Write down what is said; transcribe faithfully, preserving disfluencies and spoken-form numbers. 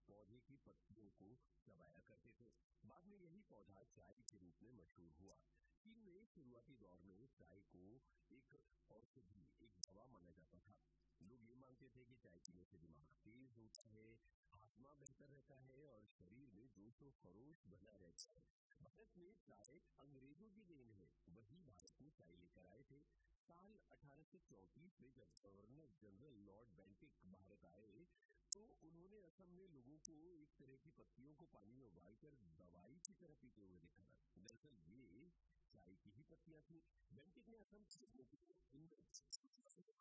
पौधे की पत्तियों को चबाया करते थे। बाद में यही पौधा चाय के रूप में मशहूर हुआ। चीन में शुरुआती दौर में चाय को एक औषधि, एक दवा माना जाता था। लोग ये मानते थे कि चाय पीने से दिमाग तेज होता है, आत्मा बेहतर रहता है और शरीर में जोशो खरोश बना रहता है। भारत में चाय अंग्रेजों की देन है, वही भारत में चाय लेकर आए थे। साल अठारह सौ चौंतीस में जब governor general Lord Bentinck Bharat आए तो उन्होंने असम में लोगों को इस तरह की पत्तियों को पानी में उबालकर दवाई की तरह पीते हुए देखा। दरअसल ये चाय की ही पत्तियां थी। बेंटिक ने असम